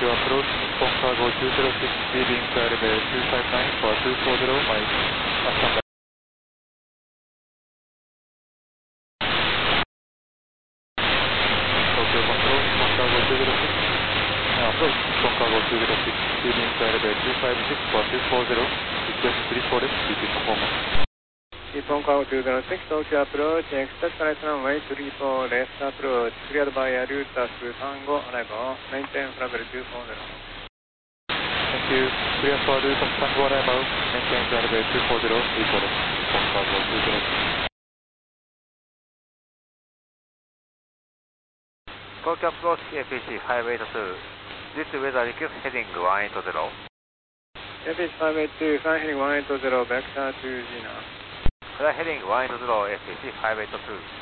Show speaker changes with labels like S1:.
S1: to approach Nippon Cargo 206, speeding to LV 259 for 240 miles. Stand by. Tokyo Control, Nippon Cargo 206. Approach Nippon Cargo 206, speeding to LV 256 for 240. Request 34 left, repeat performance.
S2: Nippon Cargo 206, Tokyo approach, expect right runway 34 left approach, cleared by Arutas Tango, arrival, maintain level 240.
S1: Thank you. Clear for Arutas Tango arrival, maintain level 240, report Nippon Cargo 206.
S3: Tokyo approach APC 582, this weather request heading 180.
S2: APC 582, fly heading 180, vector to Gina.
S3: Fly heading 180, APC 582.